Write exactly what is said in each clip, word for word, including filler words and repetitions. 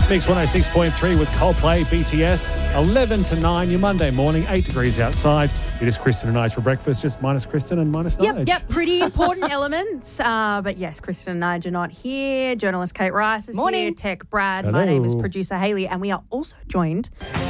Mix one oh six point three with Coldplay, B T S, eleven to nine, your Monday morning, eight degrees outside. It is Kristen and Nige for breakfast, just minus Kristen and minus Nige. Yep, yep, pretty important elements. Uh, but yes, Kristen and Nige are not here. Journalist Kate Rice is Morning. here. Tech Brad. Hello. My name is producer Hayley, and we are also joined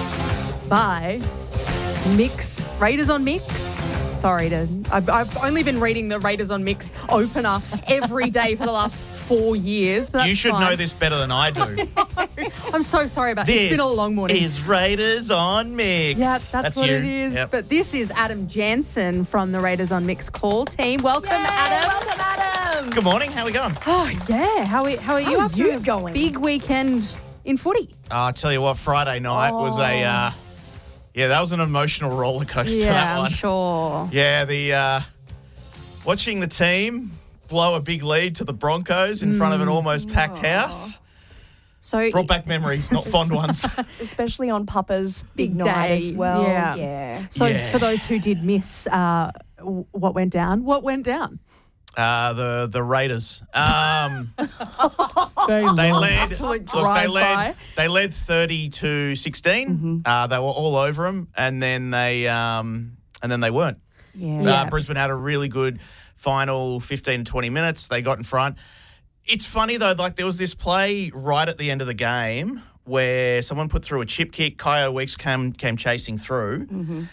by Mix, Raiders on Mix. Sorry to, I've, I've only been reading the Raiders on Mix opener every day for the last four years. But that's You should fine. know this better than I do. I'm so sorry about this. It's been a long morning. This is Raiders on Mix. Yeah, that's, That's what you. it is. Yep. But this is Adam Jansen from the Raiders on Mix call team. Welcome, Yay, Adam. Welcome, Adam. Good morning. How are we going? Oh, yeah. How are, how are you How are after you a going? big weekend in footy? Uh, I'll tell you what, Friday night was a, uh, yeah, that was an emotional roller coaster, Yeah, that I'm one. sure. Yeah, the, uh, watching the team blow a big lead to the Broncos in front of an almost packed house So brought back memories, not fond ones. Especially on Papa's big, Big night day, as well. yeah. yeah. So Yeah. for those who did miss uh, w- what went down, what went down? Uh, the the Raiders. Um, They they lost. led. Absolute Look, they drive-by. led. They led thirty to sixteen. Uh, they were all over them, and then they um, and then they weren't. Yeah. Yeah. Uh, Brisbane had a really good final fifteen to twenty minutes. They got in front. It's funny though, like there was this play right at the end of the game where someone put through a chip kick. Kyo Weeks came came chasing through.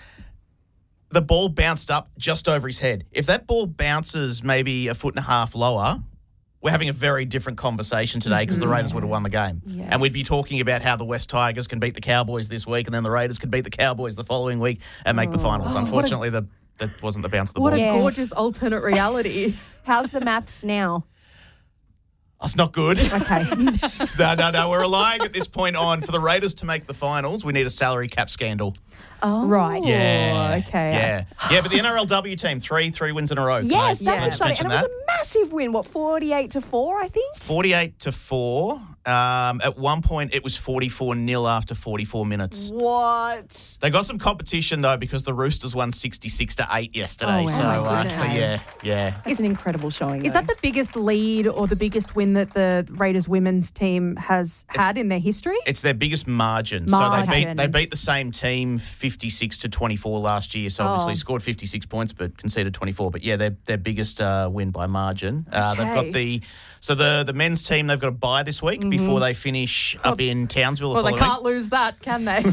The ball bounced up just over his head. If that ball bounces maybe a foot and a half lower, we're having a very different conversation today because the Raiders would have won the game. Yeah. And we'd be talking about how the West Tigers can beat the Cowboys this week and then the Raiders can beat the Cowboys the following week and make the finals. Unfortunately, the, that wasn't the bounce of the What ball. a Yeah. gorgeous alternate reality. How's the maths now? That's not good. Okay. no, no, no. We're relying at this point on, for the Raiders to make the finals, we need a salary cap scandal. Oh, Right. Yeah. okay. Yeah. Yeah, but the N R L W team, three, three wins in a row. Can yes, I that's Yeah. exciting. mention And it was that? a massive win. What, forty-eight to four, I think? forty-eight to four. Um, at one point, it was forty-four nil after forty-four minutes. What? They got some competition, though, because the Roosters won sixty-six to eight yesterday. Oh, so, my uh, goodness. so, yeah, yeah. It's an incredible showing. Is though. that the biggest lead or the biggest win that the Raiders women's team has had in their history? It's their biggest margin. Margin. So they beat they beat the same team fifty-six to twenty-four last year. So obviously Oh. scored fifty-six points but conceded twenty-four. But yeah, their their biggest uh, win by margin. Uh, They've Okay. got the so the the men's team, they've got a bye this week before they finish up in Townsville. the Well, they following can't lose that, can they?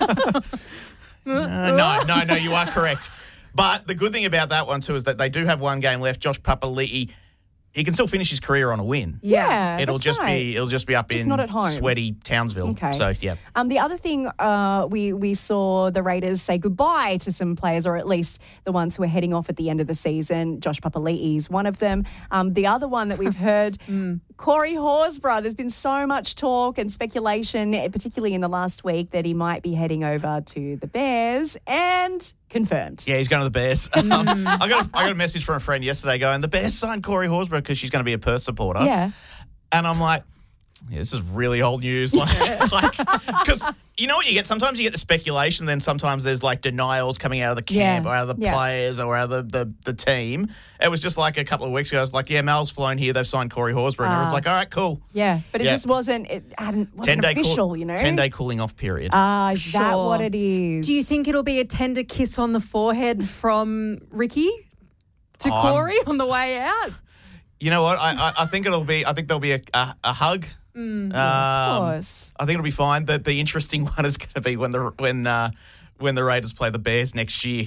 Uh, no, no, no, you are correct. But the good thing about that one too is that they do have one game left. Josh Papali'i, he can still finish his career on a win. Yeah, It'll that's just right. be it'll just be up Just in not at home. sweaty Townsville. Okay. So yeah. Um, the other thing, uh, we we saw the Raiders say goodbye to some players, or at least the ones who are heading off at the end of the season. Josh Papali'i is one of them. Um, the other one that we've heard, Corey Horsburgh. There's been so much talk and speculation, eh, particularly in the last week, that he might be heading over to the Bears, and confirmed. Yeah, he's going to the Bears. Um, I got a, I got a message from a friend yesterday going, the Bears signed Corey Horsburgh because she's going to be a Perth supporter. Yeah. And I'm like, yeah, this is really old news. Like, because you know what you get? Sometimes you get the speculation, then sometimes there's like denials coming out of the camp Yeah. or out of the Yeah. players or out of the, the, the team. It was just like a couple of weeks ago. I was like, yeah, Mel's flown here. They've signed Corey Horsburgh. And everyone's like, all right, cool. Yeah, but it Yeah. just wasn't. It hadn't wasn't ten-day official, cool- you know. ten-day cooling off period. Ah, is that Sure. what it is? Do you think it'll be a tender kiss on the forehead from Ricky to Um, Corey on the way out? you know what? I, I, I think it'll be, I think there'll be a, a, a hug. Um, Of course. I think it'll be fine. The the interesting one is going to be when the when uh, when the Raiders play the Bears next year.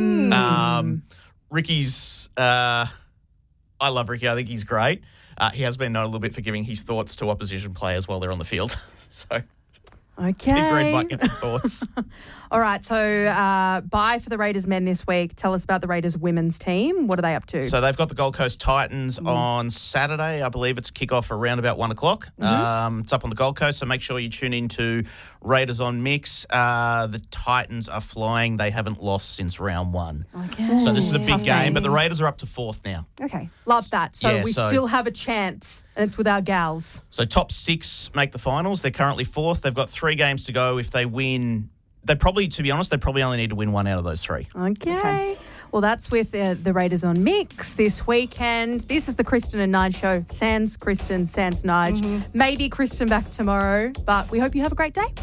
Um, Ricky's, uh, I love Ricky. I think he's great. Uh, he has been known a little bit for giving his thoughts to opposition players while they're on the field. so Okay. Big Red might get some thoughts. All right, so uh, bye for the Raiders men this week. Tell us about the Raiders women's team. What are they up to? So they've got the Gold Coast Titans Mm. on Saturday. I believe it's kick-off around about one o'clock. Um, it's up on the Gold Coast, so make sure you tune in to Raiders on Mix. Uh, the Titans are flying. They haven't lost since round one. Okay. So this is a big Tough game, game. but the Raiders are up to fourth now. Okay. Love that. So Yeah, we so- still have a chance, and it's with our gals. So top six make the finals. They're currently fourth. They've got three games to go. If they win, they probably, to be honest, they probably only need to win one out of those three. Okay. Well, that's with uh, the Raiders on Mix this weekend. This is the Kristen and Nige show. Sans Kristen, sans Nige. Mm-hmm. Maybe Kristen back tomorrow, but we hope you have a great day.